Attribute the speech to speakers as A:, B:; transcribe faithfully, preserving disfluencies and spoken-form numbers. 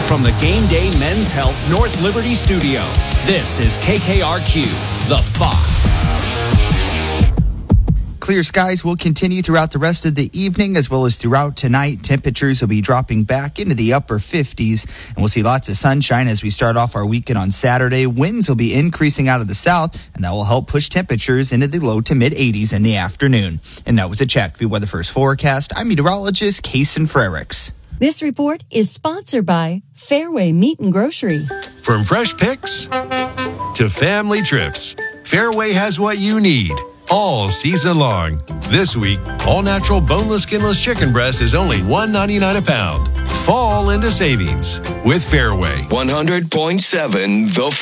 A: From the Game Day Men's Health North Liberty Studio, this is K K R Q, The Fox.
B: Clear skies will continue throughout the rest of the evening as well as throughout tonight. Temperatures will be dropping back into the upper fifties, and we'll see lots of sunshine as we start off our weekend on Saturday. Winds will be increasing out of the south, and that will help push temperatures into the low to mid eighties in the afternoon. And that was a check. View Weather First forecast. I'm meteorologist Kason Frericks.
C: This report is sponsored by Fairway Meat and Grocery.
D: From fresh picks to family trips, Fairway has what you need all season long. This week, all-natural boneless, skinless chicken breast is only one ninety-nine a pound. Fall into savings with Fairway.
E: one hundred point seven The